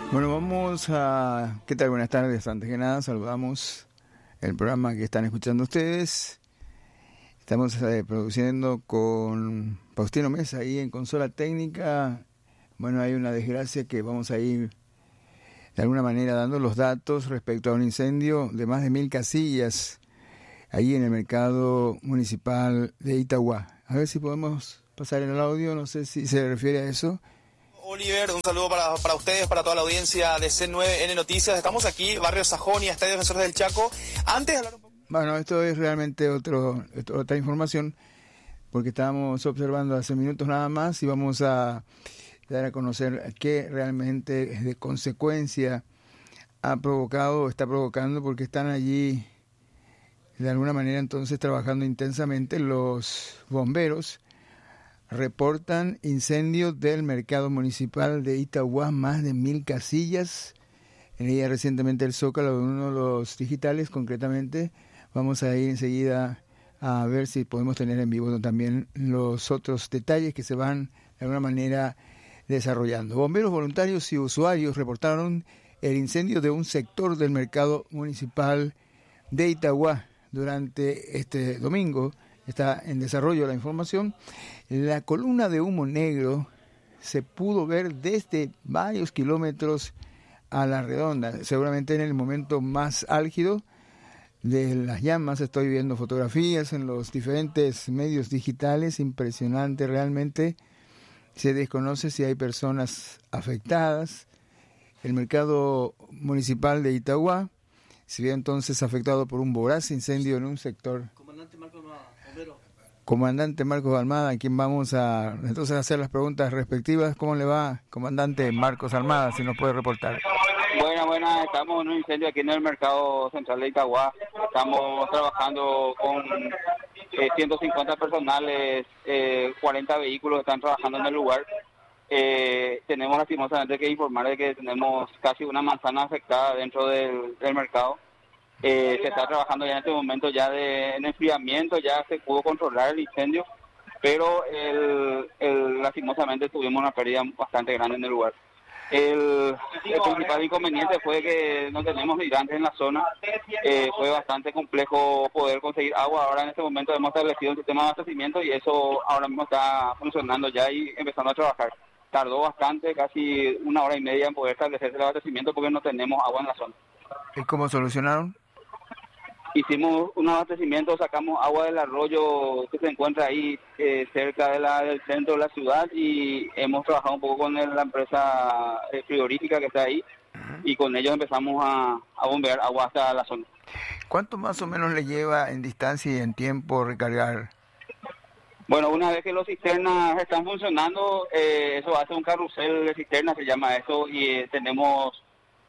Bueno, vamos a... ¿Qué tal? Buenas tardes. Antes que nada, saludamos el programa que están escuchando ustedes. Estamos produciendo con Faustino Mesa ahí en Consola Técnica. Bueno, hay una desgracia que vamos a ir de alguna manera dando los datos respecto a un incendio de más de 1000 casillas ahí en el mercado municipal de Itagua. A ver si podemos pasar el audio, no sé si se refiere a eso. Oliver, un saludo para ustedes, para toda la audiencia de C9N Noticias. Estamos aquí, Barrio Sajonia, Estadio Defensores del Chaco. Antes de hablar un poco... Bueno, esto es realmente otra información, porque estábamos observando hace minutos nada más y vamos a dar a conocer qué realmente de consecuencia ha provocado o está provocando, porque están allí de alguna manera entonces trabajando intensamente los bomberos. Reportan incendio del mercado municipal de Itagua, más de 1000 casillas. Leía recientemente el Zócalo de uno de los digitales, concretamente. Vamos a ir enseguida a ver si podemos tener en vivo también los otros detalles que se van de alguna manera desarrollando. Bomberos voluntarios y usuarios reportaron el incendio de un sector del mercado municipal de Itagua durante este domingo. Está en desarrollo la información. La columna de humo negro se pudo ver desde varios kilómetros a la redonda. Seguramente en el momento más álgido de las llamas. Estoy viendo fotografías en los diferentes medios digitales. Impresionante realmente. Se desconoce si hay personas afectadas. El mercado municipal de Itagua se vio entonces afectado por un voraz incendio en un sector. Comandante Marcos Almada, a quien vamos a entonces hacer las preguntas respectivas. ¿Cómo le va, comandante Marcos Almada, si nos puede reportar? Buenas, estamos en un incendio aquí en el mercado central de Itagua. Estamos trabajando con 150 personales, 40 vehículos están trabajando en el lugar. Tenemos lastimosamente que informar de que tenemos casi una manzana afectada dentro del mercado. Se está trabajando ya en este momento ya en enfriamiento, ya se pudo controlar el incendio, pero lastimosamente tuvimos una pérdida bastante grande en el lugar. El principal inconveniente fue que no tenemos hidrantes en la zona. Fue bastante complejo poder conseguir agua. Ahora en este momento hemos establecido un sistema de abastecimiento y eso ahora mismo está funcionando ya y empezando a trabajar. Tardó bastante, casi 1 hora y media en poder establecer el abastecimiento porque no tenemos agua en la zona. ¿Y cómo solucionaron? Hicimos un abastecimiento, sacamos agua del arroyo que se encuentra ahí cerca del centro de la ciudad y hemos trabajado un poco con la empresa frigorífica que está ahí y con ellos empezamos a bombear agua hasta la zona. ¿Cuánto más o menos le lleva en distancia y en tiempo recargar? Bueno, una vez que los cisternas están funcionando, eso hace un carrusel de cisternas, se llama eso, y tenemos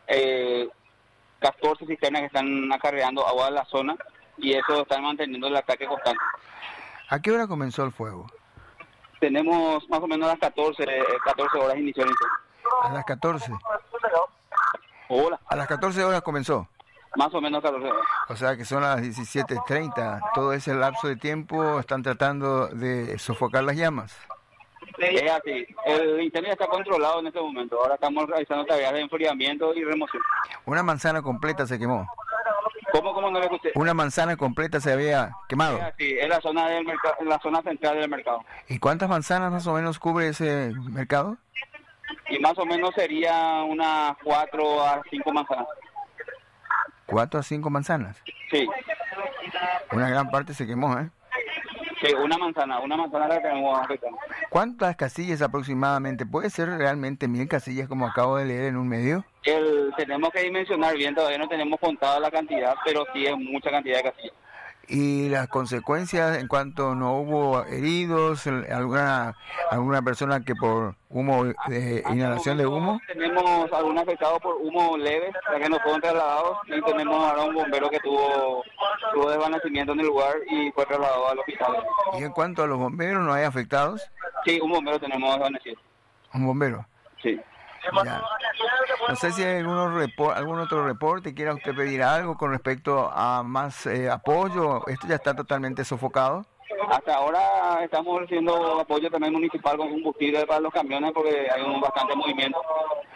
14 cisternas que están acarreando agua de la zona y eso está manteniendo el ataque constante. ¿A qué hora comenzó el fuego? Tenemos más o menos a las 14 horas inició el incendio. ¿A las 14? Hola. ¿A las 14 horas comenzó? Más o menos 14 horas. O sea que son las 17:30. Todo ese lapso de tiempo están tratando de sofocar las llamas. Es así. El incendio está controlado en este momento. Ahora estamos realizando tareas de enfriamiento y remoción. Una manzana completa se quemó. ¿Cómo no le escuché? Una manzana completa se había quemado. Es así. Es la zona del mercado, la zona central del mercado. ¿Y cuántas manzanas más o menos cubre ese mercado? Y más o menos sería unas 4 a 5 manzanas. 4 a 5 manzanas. Sí. Una gran parte se quemó, ¿eh? Sí, una manzana la que tenemos afectada. ¿Cuántas casillas aproximadamente? ¿Puede ser realmente 1000 casillas como acabo de leer en un medio? Tenemos que dimensionar bien, todavía no tenemos contada la cantidad, pero sí es mucha cantidad de casillas. ¿Y las consecuencias en cuanto no hubo heridos, alguna persona que por humo, de inhalación de humo? Tenemos algún afectado por humo leve, ya que no fueron trasladados, y tenemos ahora un bombero que tuvo desvanecimiento en el lugar y fue trasladado al hospital. ¿Y en cuanto a los bomberos, no hay afectados? Sí, un bombero tenemos desvanecido. ¿Un bombero? Sí. Ya. No sé si hay algún otro reporte, quiera usted pedir algo con respecto a más apoyo. Esto ya está totalmente sofocado. Hasta ahora estamos recibiendo apoyo también municipal con combustible para los camiones porque hay bastante movimiento.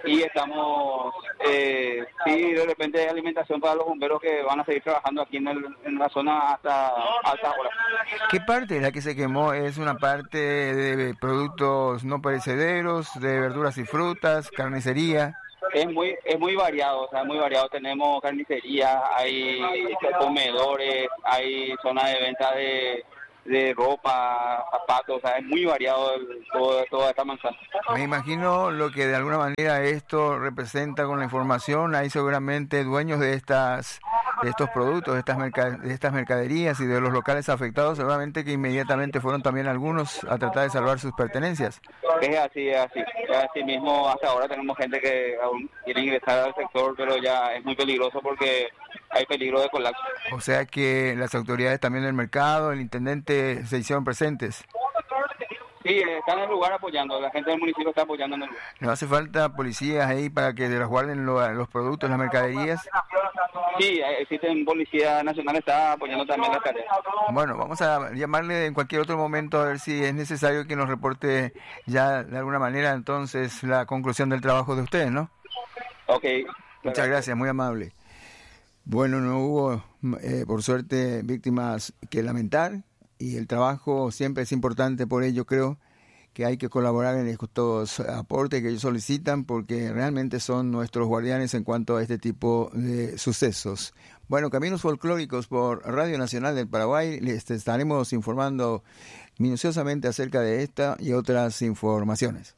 y estamos, sí, de repente hay alimentación para los bomberos que van a seguir trabajando aquí en la zona hasta altas horas. ¿Qué parte de la que se quemó es una parte de productos no perecederos, de verduras y frutas, carnicería? Es muy variado, o sea, muy variado. Tenemos carnicería, hay comedores, hay zona de venta de ropa, zapatos, o sea, es muy variado toda esta manzana. Me imagino lo que de alguna manera esto representa con la información. Hay seguramente dueños de estos productos, de estas mercaderías y de los locales afectados, seguramente que inmediatamente fueron también algunos a tratar de salvar sus pertenencias. Es así mismo. Hasta ahora tenemos gente que aún quiere ingresar al sector, pero ya es muy peligroso porque hay peligro de colapso. O sea que las autoridades también del mercado, el intendente, se hicieron presentes. Sí, están en el lugar apoyando, la gente del municipio está apoyando en el lugar. ¿No hace falta policías ahí para que resguarden los productos, las mercaderías? Sí, existen policía nacional, está apoyando también las tareas. Bueno, vamos a llamarle en cualquier otro momento a ver si es necesario que nos reporte ya de alguna manera entonces la conclusión del trabajo de ustedes, ¿no? Ok. Muchas gracias, muy amable. Bueno, no hubo, por suerte, víctimas que lamentar, y el trabajo siempre es importante. Por ello creo que hay que colaborar en estos aportes que ellos solicitan, porque realmente son nuestros guardianes en cuanto a este tipo de sucesos. Bueno, Caminos Folclóricos por Radio Nacional del Paraguay, les estaremos informando minuciosamente acerca de esta y otras informaciones.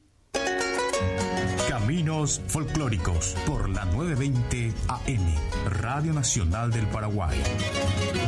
Caminos Folclóricos por la 920 AM, Radio Nacional del Paraguay.